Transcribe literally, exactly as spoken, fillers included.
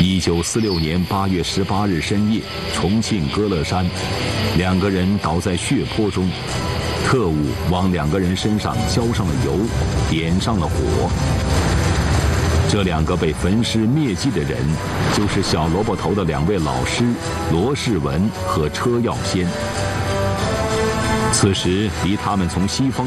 一九四六年八月十八日深夜，重庆歌乐山，两个人倒在血泊中，特务往两个人身上浇上了油，点上了火。这两个被焚尸灭迹的人，就是小萝卜头的两位老师罗世文和车耀先。此时离他们从西方